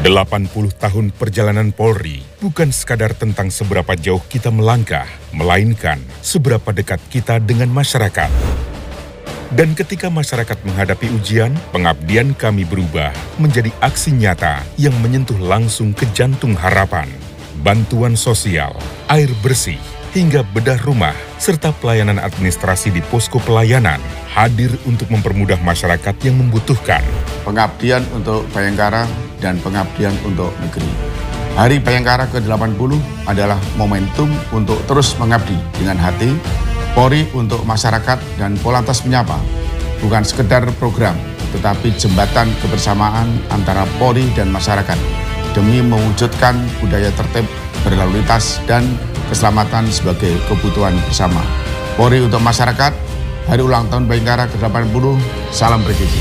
80 tahun perjalanan Polri bukan sekadar tentang seberapa jauh kita melangkah, melainkan seberapa dekat kita dengan masyarakat. Dan ketika masyarakat menghadapi ujian, pengabdian kami berubah menjadi aksi nyata yang menyentuh langsung ke jantung harapan. Bantuan sosial, air bersih, hingga bedah rumah, serta pelayanan administrasi di posko pelayanan hadir untuk mempermudah masyarakat yang membutuhkan. Pengabdian untuk Bayangkara dan pengabdian untuk negeri. Hari Bayangkara ke-80 adalah momentum untuk terus mengabdi dengan hati. Polri untuk masyarakat dan Polantas Menyapa bukan sekedar program, tetapi jembatan kebersamaan antara Polri dan masyarakat demi mewujudkan budaya tertib, berlalu lintas, dan keselamatan sebagai kebutuhan bersama. Polri untuk masyarakat, Hari Ulang Tahun Bayangkara ke-80, salam presisi.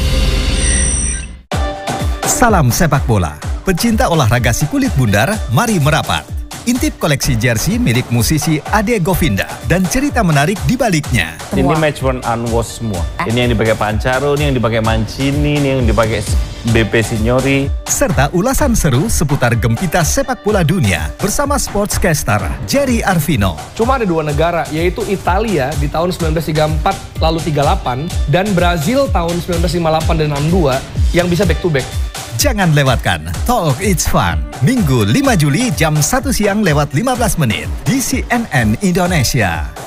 Salam sepak bola, pecinta olahraga si kulit bundar, mari merapat. Intip koleksi jersey milik musisi Ade Govinda dan cerita menarik di baliknya. Ini match worn unwashed semua. Ini yang dipakai Pancaro, ini yang dipakai Mancini, ini yang dipakai BP Signori. Serta ulasan seru seputar gempita sepak bola dunia bersama sportscaster Jerry Arvino. Cuma ada dua negara, yaitu Italia di tahun 1934 lalu 38 dan Brazil tahun 1958 dan 62 yang bisa back to back. Jangan lewatkan Talk It's Fun, Minggu 5 Juli jam 1 siang lewat 15 menit di CNN Indonesia.